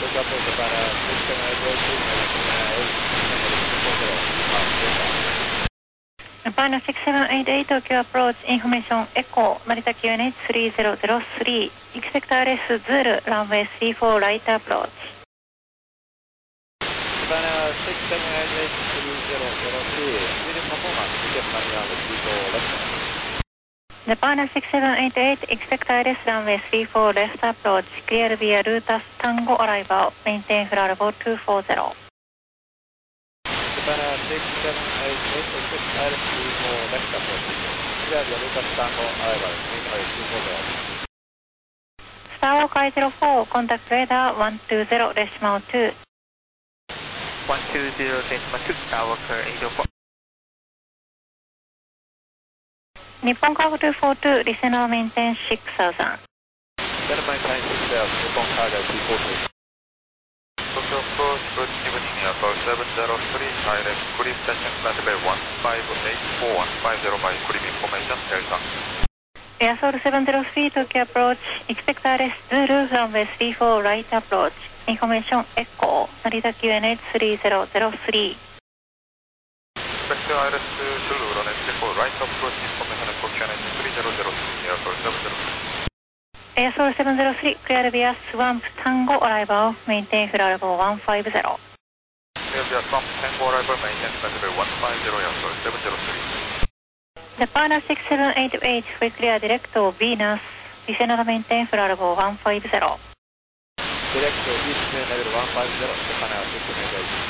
Lookout for Japan 6788, Japan 6788 Tokyo approach information Echo Narita QNH 3003 expect RS Zulu runway 34 right approach Japan 6788 3003 medium performance ticket runway 34 left Japan 6788 expect RS runway 34 left approach clear via Lutas Tango arrival maintain flight level 240 Japan 6788 expect RS 34 left approach clear via Lutas Tango arrival maintain flight 240 Starwalker 04 contact radar 120 decimal 2 120 decimal 2 Starwalker 804 日本カーゴ242リセナーメンテン6000 Center maintain 6000 Nippon Cargo 242 Tokyo approach, good evening, Airport 703, direct Kurib station runway 1584, 150 by Kurib information, Delta. Airsoul 703 Tokyo approach expect RS Zulu runway 34 right approach information Echo Narita QNH 3003 Expect IRS Zulu, runway 34, right approach information, Echo QNH 3003, Airport 703. Airsoul 703 clear via Swamp Tango arrival maintain flight level 150 Clear via Swamp Tango arrival, maintain flight level 150, Airport 703. Japan 6788 free clear direct to Venus Listener maintain flight level 150 Direct to Venus level 150 Japan 6788